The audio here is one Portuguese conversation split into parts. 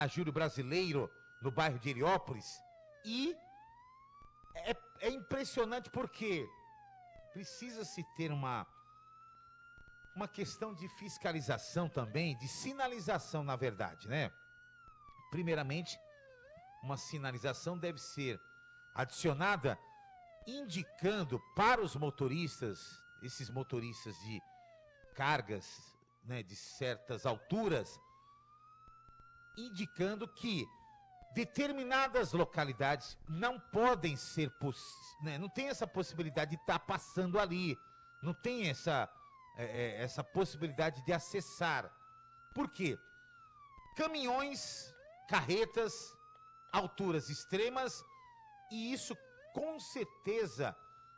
Júlio Brasileiro, no bairro de Heliópolis, e é impressionante porque precisa-se ter uma questão de fiscalização também, de sinalização, na verdade, né? Primeiramente, uma sinalização deve ser adicionada indicando para os motoristas, esses motoristas de cargas, né, de certas alturas, indicando que determinadas localidades não podem ser, né, não tem essa possibilidade de estar passando ali, não tem essa possibilidade de acessar. Por quê? Caminhões, carretas, alturas extremas, e isso com certeza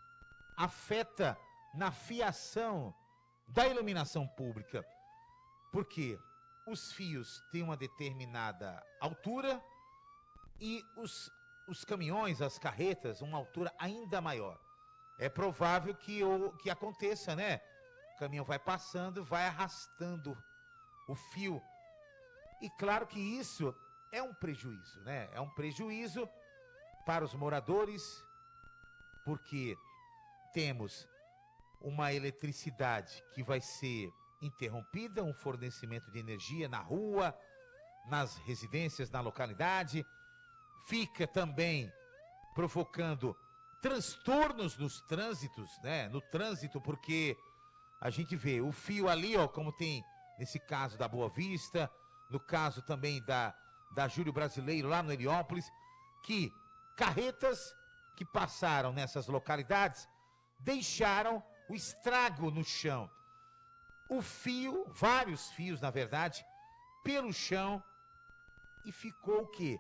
afeta na fiação da iluminação pública. Porque os fios têm uma determinada altura e os caminhões, as carretas, uma altura ainda maior. É provável que aconteça, né? O caminhão vai passando, vai arrastando o fio. E claro que isso é um prejuízo, né? É um prejuízo para os moradores, porque temos uma eletricidade que vai ser interrompida, um fornecimento de energia na rua, nas residências, na localidade, fica também provocando transtornos nos trânsitos, né? No trânsito, porque a gente vê o fio ali, ó, como tem nesse caso da Boa Vista, no caso também da Júlio Brasileiro, lá no Heliópolis, que carretas que passaram nessas localidades deixaram o estrago no chão. O fio, vários fios, na verdade, pelo chão, e ficou o quê?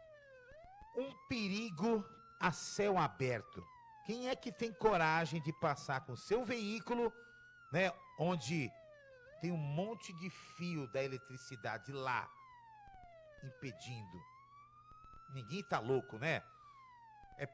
Um perigo a céu aberto. Quem é que tem coragem de passar com seu veículo, né, onde tem um monte de fio da eletricidade lá, impedindo? Ninguém tá louco, né? É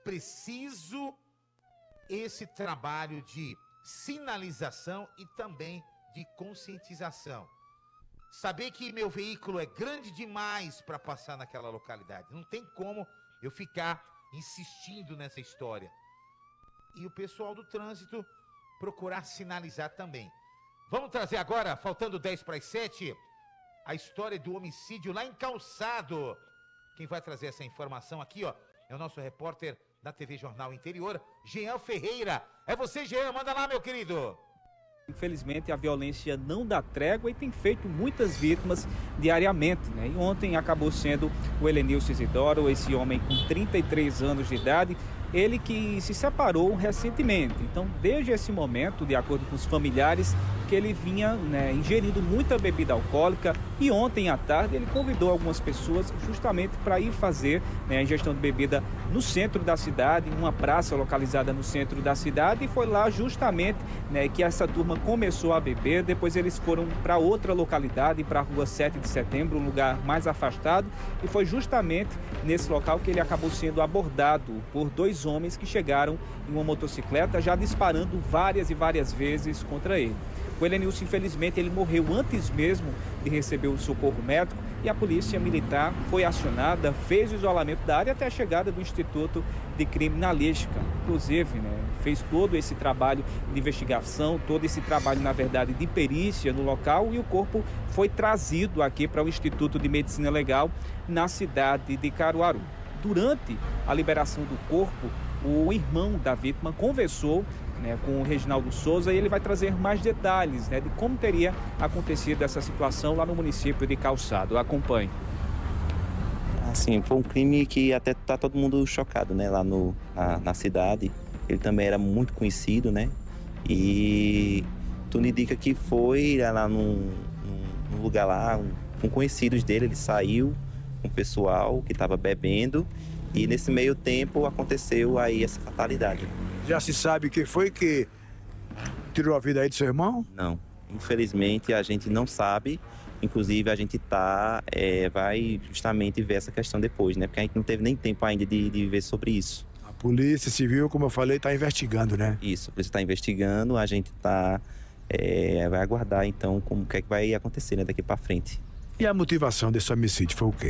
preciso esse trabalho de sinalização e também de conscientização. Saber que meu veículo é grande demais para passar naquela localidade. Não tem como eu ficar insistindo nessa história. E o pessoal do trânsito procurar sinalizar também. Vamos trazer agora, faltando 10 para as 7, a história do homicídio lá em Calçado. Quem vai trazer essa informação aqui, ó, é o nosso repórter da TV Jornal Interior, Jean Ferreira. É você, Jean, manda lá, meu querido. Infelizmente, a violência não dá trégua e tem feito muitas vítimas diariamente, né? E ontem acabou sendo o Helenilson Isidoro, esse homem com 33 anos de idade, ele que se separou recentemente. Então, desde esse momento, de acordo com os familiares, que ele vinha, né, ingerindo muita bebida alcoólica, e ontem à tarde ele convidou algumas pessoas justamente para ir fazer, né, a ingestão de bebida no centro da cidade, em uma praça localizada no centro da cidade, e foi lá justamente, né, que essa turma começou a beber. Depois eles foram para outra localidade, para a rua 7 de setembro, um lugar mais afastado, e foi justamente nesse local que ele acabou sendo abordado por dois homens que chegaram em uma motocicleta, já disparando várias e várias vezes contra ele. O Helenilson, infelizmente, ele morreu antes mesmo de receber o socorro médico, e a polícia militar foi acionada, fez o isolamento da área até a chegada do Instituto de Criminalística. Inclusive, né, fez todo esse trabalho de investigação, todo esse trabalho, na verdade, de perícia no local, e o corpo foi trazido aqui para o Instituto de Medicina Legal na cidade de Caruaru. Durante a liberação do corpo, o irmão da vítima conversou, né, com o Reginaldo Souza, e ele vai trazer mais detalhes, né, de como teria acontecido essa situação lá no município de Calçado. Acompanhe. Assim, foi um crime que até tá todo mundo chocado, né, lá na cidade. Ele também era muito conhecido, né, e tudo indica que foi lá num lugar lá, com conhecidos dele. Ele saiu com o pessoal que estava bebendo, e nesse meio tempo aconteceu aí essa fatalidade. Já se sabe quem foi que tirou a vida aí do seu irmão? Não, infelizmente a gente não sabe. Inclusive a gente vai justamente ver essa questão depois, né? Porque a gente não teve nem tempo ainda de ver sobre isso. A Polícia Civil, como eu falei, está investigando, né? Isso, a polícia está investigando, a gente vai aguardar então como que é que vai acontecer, né, daqui para frente. E a motivação desse homicídio foi o quê?